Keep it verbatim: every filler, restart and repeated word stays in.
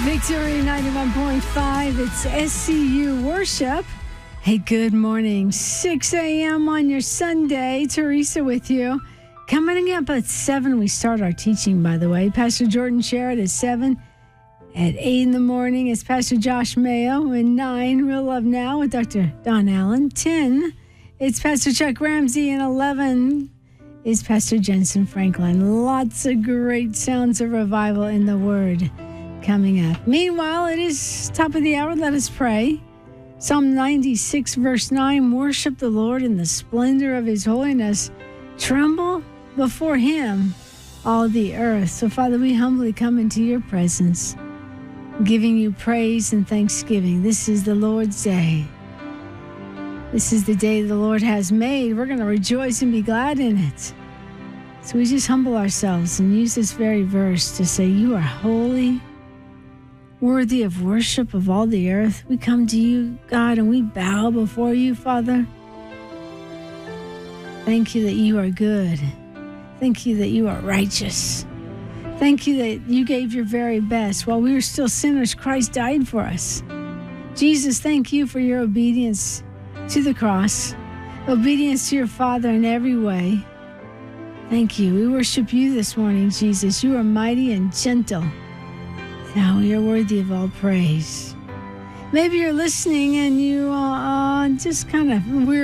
Victory ninety-one point five. It's S C U Worship. Hey, good morning. six a.m. on your Sunday. Teresa with you. Coming up at seven, we start our teaching, by the way. Pastor Jordan Sherrod at seven. At eight in the morning, it's Pastor Josh Mayo. And nine, Real Love Now with Doctor Don Allen. ten, it's Pastor Chuck Ramsey. And eleven is Pastor Jensen Franklin. Lots of great sounds of revival in the Word coming up. Meanwhile, it is top of the hour. Let us pray. Psalm ninety-six, verse nine, worship the Lord in the splendor of his holiness. Tremble before him, all the earth. So, Father, we humbly come into your presence, giving you praise and thanksgiving. This is the Lord's day. This is the day the Lord has made. We're going to rejoice and be glad in it. So we just humble ourselves and use this very verse to say, you are holy, worthy of worship of all the earth. We come to you, God, and we bow before you, Father. Thank you that you are good. Thank you that you are righteous. Thank you that you gave your very best. While we were still sinners, Christ died for us. Jesus, thank you for your obedience to the cross, obedience to your Father in every way. Thank you. We worship you this morning, Jesus. You are mighty and gentle. Now you're worthy of all praise. Maybe you're listening and you uh, just kind of we're